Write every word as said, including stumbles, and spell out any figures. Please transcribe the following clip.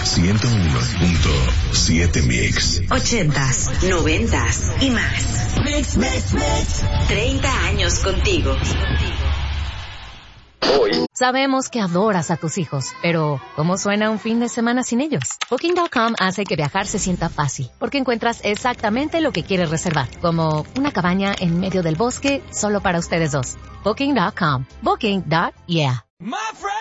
ciento uno punto siete Mix. Ochentas, noventas y más. Mix, mix, mix. Treinta años contigo. Hoy. Sabemos que adoras a tus hijos, pero ¿cómo suena un fin de semana sin ellos? Booking punto com hace que viajar se sienta fácil, porque encuentras exactamente lo que quieres reservar, como una cabaña en medio del bosque solo para ustedes dos. Booking punto com. Booking. Yeah. My friend.